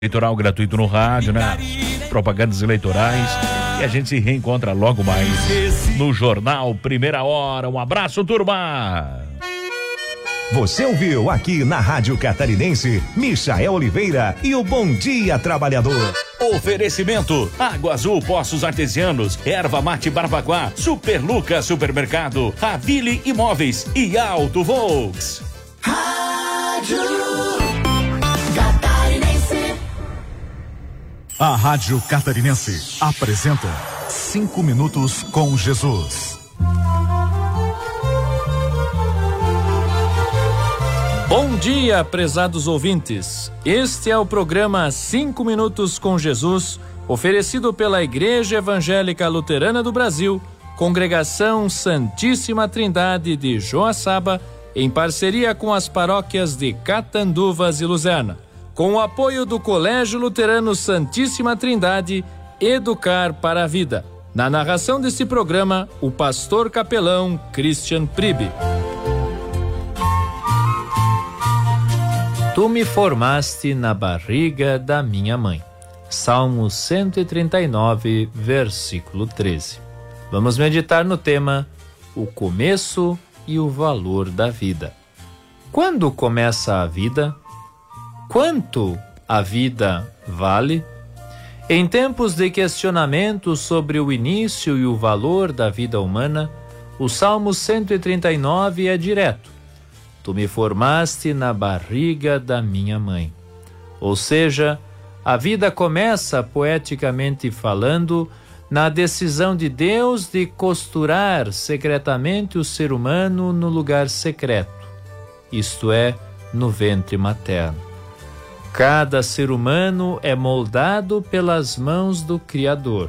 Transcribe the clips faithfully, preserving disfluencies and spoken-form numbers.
Eleitoral gratuito no rádio, né? Propagandas eleitorais. E a gente se reencontra logo mais no Jornal Primeira Hora. Um abraço, turma! Você ouviu aqui na Rádio Catarinense, Michael Oliveira e o Bom Dia Trabalhador. Oferecimento: Água Azul Poços Artesianos, Erva Mate Barbacoa, Super Lucas Supermercado, Ravile Imóveis e Auto Volks. Rádio Catarinense. A Rádio Catarinense apresenta Cinco Minutos com Jesus. Bom dia, prezados ouvintes. Este é o programa Cinco Minutos com Jesus, oferecido pela Igreja Evangélica Luterana do Brasil, Congregação Santíssima Trindade de Joaçaba, em parceria com as paróquias de Catanduvas e Luzerna, com o apoio do Colégio Luterano Santíssima Trindade, Educar para a Vida. Na narração deste programa, o pastor capelão Christian Pribe. Tu me formaste na barriga da minha mãe. Salmo cento e trinta e nove, versículo treze. Vamos meditar no tema o começo e o valor da vida. Quando começa a vida? Quanto a vida vale? Em tempos de questionamento sobre o início e o valor da vida humana, o Salmo cento e trinta e nove é direto. Tu me formaste na barriga da minha mãe. Ou seja, a vida começa, poeticamente falando, na decisão de Deus de costurar secretamente o ser humano no lugar secreto, isto é, no ventre materno. Cada ser humano é moldado pelas mãos do Criador.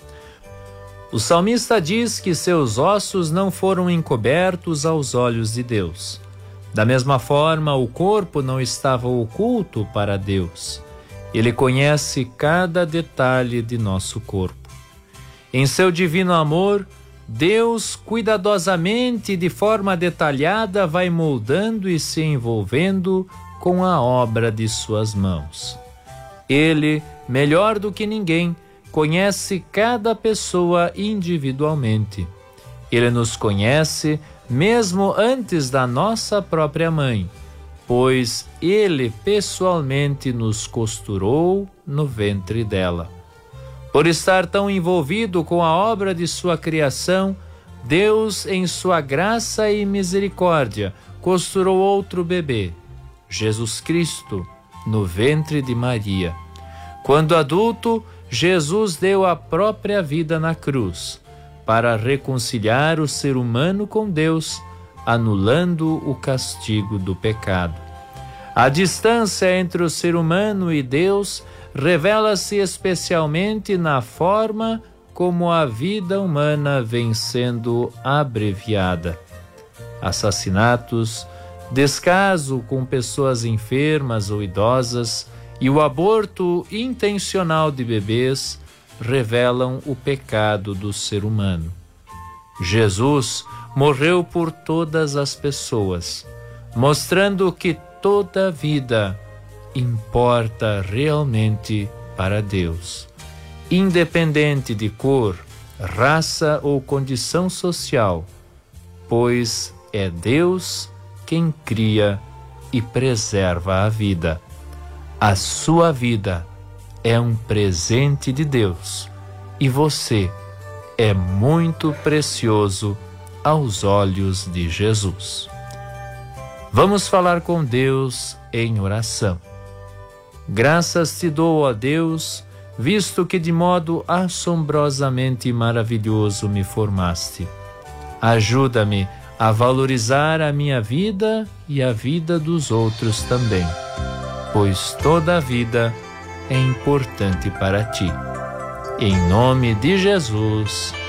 O salmista diz que seus ossos não foram encobertos aos olhos de Deus. Da mesma forma, o corpo não estava oculto para Deus. Ele conhece cada detalhe de nosso corpo. Em seu divino amor, Deus cuidadosamente e de forma detalhada vai moldando e se envolvendo com a obra de suas mãos. Ele, melhor do que ninguém, conhece cada pessoa individualmente. Ele nos conhece mesmo antes da nossa própria mãe, pois Ele pessoalmente nos costurou no ventre dela. Por estar tão envolvido com a obra de sua criação, Deus, em sua graça e misericórdia, costurou outro bebê, Jesus Cristo, no ventre de Maria. Quando adulto, Jesus deu a própria vida na cruz, para reconciliar o ser humano com Deus, anulando o castigo do pecado. A distância entre o ser humano e Deus revela-se especialmente na forma como a vida humana vem sendo abreviada. Assassinatos, descaso com pessoas enfermas ou idosas e o aborto intencional de bebês revelam o pecado do ser humano. Jesus morreu por todas as pessoas, mostrando que toda vida importa realmente para Deus, independente de cor, raça ou condição social, pois é Deus quem cria e preserva a vida. A sua vida é um presente de Deus e você é muito precioso aos olhos de Jesus. Vamos falar com Deus em oração. Graças te dou, ó Deus, visto que de modo assombrosamente maravilhoso me formaste. Ajuda-me a valorizar a minha vida e a vida dos outros também, pois toda a vida é importante para ti. Em nome de Jesus.